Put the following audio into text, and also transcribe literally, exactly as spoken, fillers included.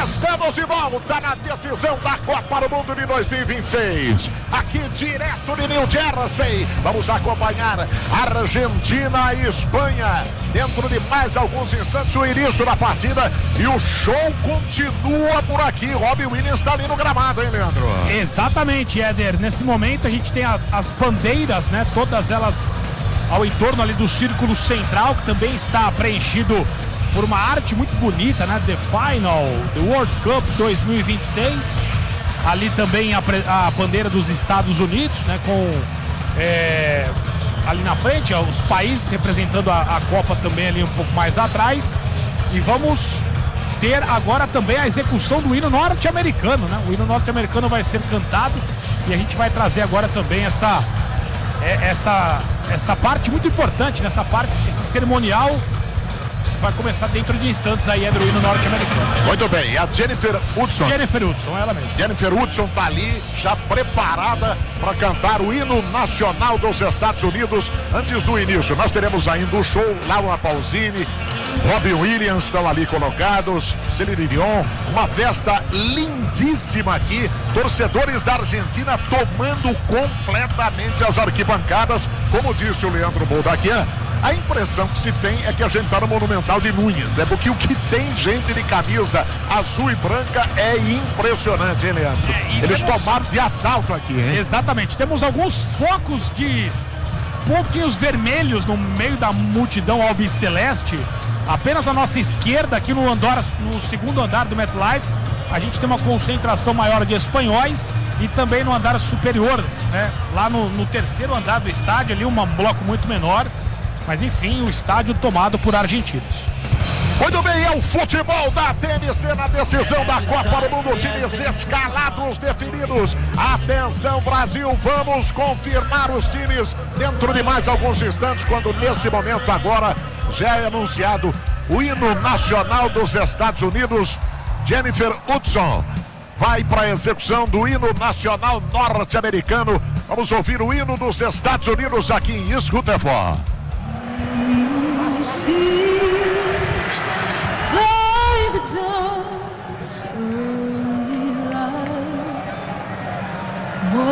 Estamos de volta na decisão da Copa do Mundo de dois mil e vinte e seis. Aqui direto de New Jersey. Vamos acompanhar Argentina e Espanha. Dentro de mais alguns instantes o início da partida. E o show continua por aqui. Robbie Williams está ali no gramado, hein, Leandro? Exatamente, Éder. Nesse momento a gente tem a, as bandeiras, né? Todas elas ao entorno ali do círculo central, que também está preenchido por uma arte muito bonita, né? The Final, The World Cup dois mil e vinte e seis. Ali também a, a bandeira dos Estados Unidos, né? Com é, ali na frente, ó, os países representando a, a Copa também ali um pouco mais atrás. E vamos ter agora também a execução do hino norte-americano, né? O hino norte-americano vai ser cantado e a gente vai trazer agora também essa, é, essa, essa parte muito importante, nessa parte, esse cerimonial. Vai começar dentro de instantes aí, Éder, o hino norte-americano. Muito bem, a Jennifer Hudson. Jennifer Hudson, ela mesma. Jennifer Hudson tá ali, já preparada para cantar o hino nacional dos Estados Unidos. Antes do início, nós teremos ainda o show, Laura Pausini, Robbie Williams estão ali colocados, Celine Dion, uma festa lindíssima aqui, torcedores da Argentina tomando completamente as arquibancadas, como disse o Leandro Boldaquian. A impressão que se tem é que a gente está no Monumental de Núñez, né? Porque o que tem gente de camisa azul e branca é impressionante, hein, Leandro? É, Eles temos... tomaram de assalto aqui, hein? Exatamente. Temos alguns focos de pontinhos vermelhos no meio da multidão albiceleste. Apenas à nossa esquerda, aqui no, andar, no segundo andar do MetLife, a gente tem uma concentração maior de espanhóis e também no andar superior, né? Lá no, no terceiro andar do estádio, ali um bloco muito menor. Mas enfim, o estádio tomado por argentinos. Muito bem, é o futebol da T N C na decisão da Copa do Mundo. Times escalados definidos. Atenção, Brasil, vamos confirmar os times dentro de mais alguns instantes, quando nesse momento agora já é anunciado o hino nacional dos Estados Unidos. Jennifer Hudson vai para a execução do hino nacional norte-americano. Vamos ouvir o hino dos Estados Unidos aqui em Schlitterbahn.